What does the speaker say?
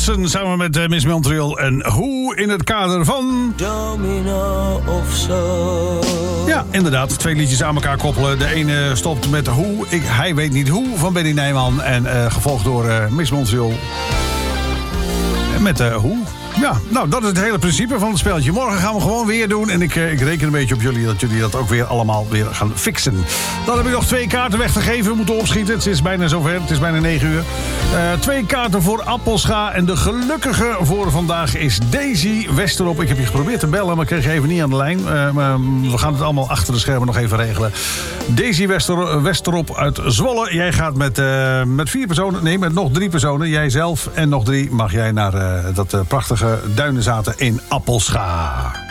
Wilson samen met Miss Montreal en Hoe in het kader van... Domino of zo. Ja, inderdaad. 2 liedjes aan elkaar koppelen. De ene stopt met Hoe, hij weet niet hoe, van Benny Nijman. En gevolgd door Miss Montreal met Hoe. Ja, nou, dat is het hele principe van het spelletje. Morgen gaan we gewoon weer doen. En ik reken een beetje op jullie dat jullie dat ook weer allemaal weer gaan fixen. Dan heb ik nog 2 kaarten weg te geven. We moeten opschieten. Het is bijna zover. Het is bijna 9 uur. 2 kaarten voor Appelscha. En de gelukkige voor vandaag is Daisy Westerop. Ik heb je geprobeerd te bellen, maar ik kreeg je even niet aan de lijn. We gaan het allemaal achter de schermen nog even regelen. Daisy Westerop uit Zwolle. Jij gaat met 4 personen. Nee, met nog 3 personen. Jijzelf en nog 3 mag jij naar dat prachtige Duinenzaten in Appelscha.